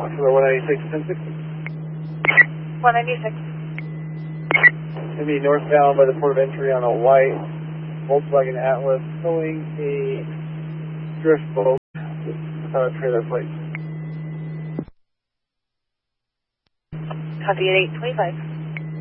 for 196 1060. 196. Going to be northbound by the port of entry on a white Volkswagen Atlas, towing a drift boat without a trailer plate. Copy at 825.